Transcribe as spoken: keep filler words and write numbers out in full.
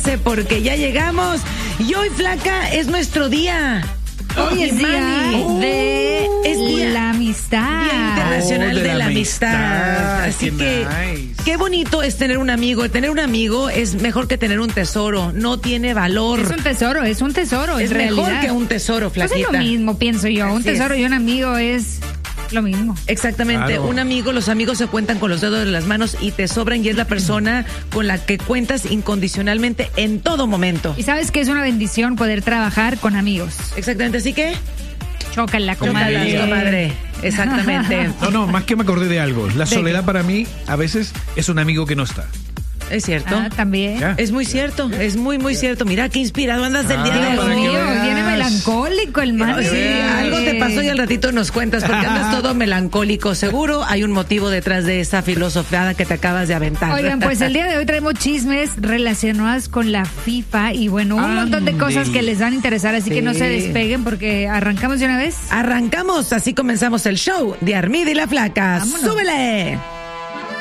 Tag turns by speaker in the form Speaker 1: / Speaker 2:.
Speaker 1: prepárense porque ya llegamos. Y hoy, Flaca, es nuestro día.
Speaker 2: Hoy es día
Speaker 1: Oh,
Speaker 2: de
Speaker 1: es día-
Speaker 2: la amistad.
Speaker 1: Día Internacional
Speaker 3: Oh,
Speaker 1: de,
Speaker 3: de
Speaker 1: la,
Speaker 3: la
Speaker 1: amistad.
Speaker 3: amistad.
Speaker 1: Así
Speaker 3: Qué
Speaker 1: que
Speaker 3: nice.
Speaker 1: qué bonito es tener un amigo. Tener un amigo es mejor que tener un tesoro. No tiene valor.
Speaker 2: Es un tesoro, es un tesoro.
Speaker 1: Es
Speaker 2: en
Speaker 1: mejor
Speaker 2: realidad.
Speaker 1: que un tesoro,
Speaker 2: Pues
Speaker 1: Flaquita.
Speaker 2: es lo mismo, pienso yo. Un
Speaker 1: Así
Speaker 2: tesoro
Speaker 1: es.
Speaker 2: y un amigo es lo mismo.
Speaker 1: Exactamente,
Speaker 3: Claro.
Speaker 1: un amigo, los amigos se cuentan con los dedos de las manos y te sobran y es la persona con la que cuentas incondicionalmente en todo momento.
Speaker 2: Y sabes que es una bendición poder trabajar con amigos.
Speaker 1: Exactamente, así que
Speaker 2: Chócala,
Speaker 1: chócalas,
Speaker 2: comadre.
Speaker 1: comadre. Exactamente.
Speaker 3: No, no, más que me acordé de algo. La soledad para mí a veces es un amigo que no está.
Speaker 1: Es cierto.
Speaker 2: Ah, también.
Speaker 3: Ya.
Speaker 1: Es muy cierto, es muy, muy cierto. Mira qué inspirado andas del
Speaker 3: Ah,
Speaker 1: día de
Speaker 2: Dios
Speaker 3: para que
Speaker 1: hoy.
Speaker 2: mío,
Speaker 3: veas.
Speaker 2: viene melancólico el man.
Speaker 1: Sí,
Speaker 3: veas.
Speaker 1: algo te pasó y al ratito nos cuentas porque andas todo melancólico. Seguro hay un motivo detrás de esa filosofada que te acabas de aventar.
Speaker 2: Oigan, pues el día de hoy traemos chismes relacionados con la FIFA y bueno, un montón de cosas
Speaker 3: Ándele.
Speaker 2: que les van a interesar, así que no se
Speaker 1: Sí.
Speaker 2: despeguen porque arrancamos de una vez.
Speaker 1: Arrancamos, así comenzamos el show de Armida y la Flaca.
Speaker 2: Vámonos.
Speaker 1: ¡Súbele!